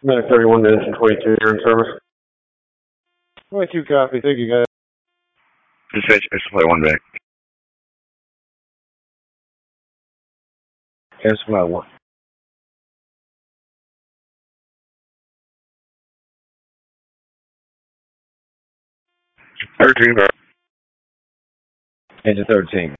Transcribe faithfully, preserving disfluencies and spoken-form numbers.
Minute thirty-one minutes and twenty-two here in service. twenty-two copy. Thank you, guys. Dispatch, Air Supply one back. Air Supply one. thirteen back. Engine thirteen.